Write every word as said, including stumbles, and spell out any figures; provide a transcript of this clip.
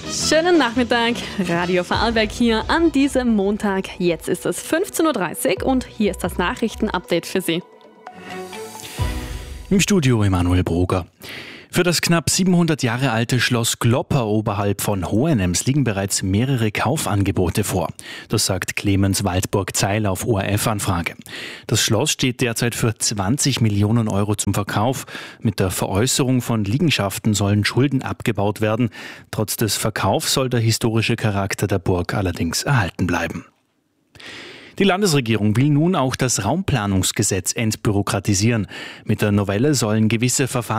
Schönen Nachmittag, Radio Vorarlberg hier an diesem Montag. Jetzt ist es fünfzehn Uhr dreißig und hier ist das Nachrichtenupdate für Sie. Im Studio Emanuel Broger. Für das knapp siebenhundert Jahre alte Schloss Glopper oberhalb von Hohenems liegen bereits mehrere Kaufangebote vor. Das sagt Clemens Waldburg-Zeil auf O R F-Anfrage. Das Schloss steht derzeit für zwanzig Millionen Euro zum Verkauf. Mit der Veräußerung von Liegenschaften sollen Schulden abgebaut werden. Trotz des Verkaufs soll der historische Charakter der Burg allerdings erhalten bleiben. Die Landesregierung will nun auch das Raumplanungsgesetz entbürokratisieren. Mit der Novelle sollen gewisse Verfahren